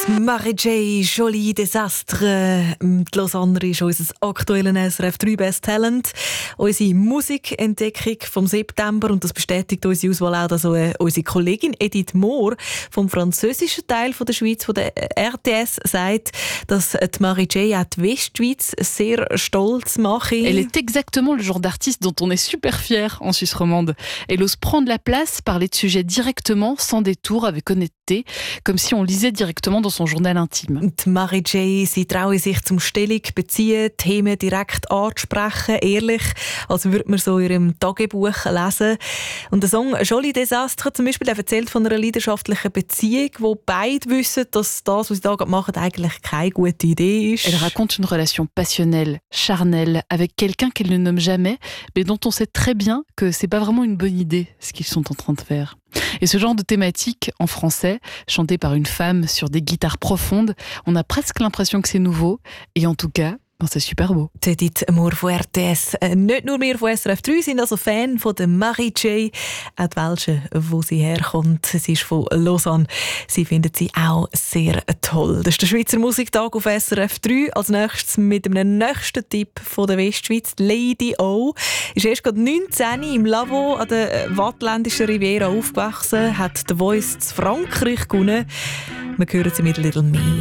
Marie-J, Jolie Desastre. Die Lausanne ist unser aktuelles SRF 3 Best Talent. Unsere Musikentdeckung vom September. Und das bestätigt unsere Auswahl auch, dass unsere Kollegin Edith Mohr vom französischen Teil der Schweiz, von der RTS, sagt, dass die Marie-J auch die Westschweiz sehr stolz mache. Elle est exactement le genre d'artiste dont on est super fier en Suisse romande. Elle ose prendre la place, parler de sujets directement, sans détour, avec honnêteté, comme si on lisait directement dans son journal intime. Die Marie-J, sie traue sich zum Stellung beziehen, Themen direkt anzusprechen, ehrlich, als würde man so in ihrem Tagebuch lesen. Und der Song «Jolie Desastre» zum Beispiel, der erzählt von einer leidenschaftlichen Beziehung, wo beide wissen, dass das, was sie da machen, eigentlich keine gute Idee ist. Elle raconte une relation passionnelle, charnelle, avec quelqu'un qu'elle ne nomme jamais, mais dont on sait très bien que c'est pas vraiment une bonne idée, ce qu'ils sont en train de faire. Et ce genre de thématique, en français, chantée par une femme sur des guitares profondes, on a presque l'impression que c'est nouveau. Et en tout cas, c'est super beau. Edith Mohr von RTS. Nicht nur wir von SRF 3 sind also Fan von der Marie-J, auch die Welschen, wo sie herkommt. Sie ist von Lausanne. Sie findet sie auch sehr toll. Das ist der Schweizer Musiktag auf SRF 3. Als nächstes mit einem nächsten Tipp von der Westschweiz. Lady O ist erst gerade 19 im Lavaux an der wattländischen Riviera aufgewachsen, hat The Voice zu Frankreich gewonnen. Wir hören sie mit Little Me.